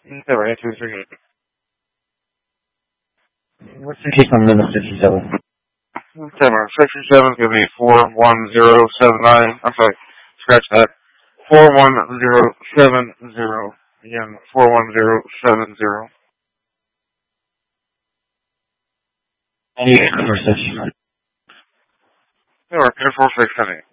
Never answer this again. What's the case number 57? 57, give me 41079. I'm sorry, scratch that. 41070. Again, 41070. Any conversation? Never, 468.